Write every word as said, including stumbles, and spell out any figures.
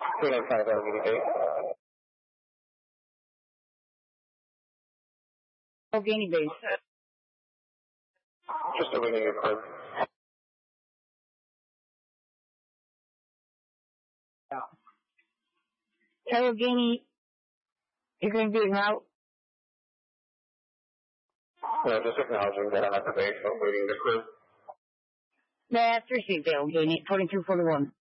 two nine five Allegheny Bay. Allegheny Bay. Just awaiting your card. Allegheny, you're going to be en route? No, just acknowledging that I'm at the base, but waiting the crew. That's received, Allegheny, twenty-two forty-one.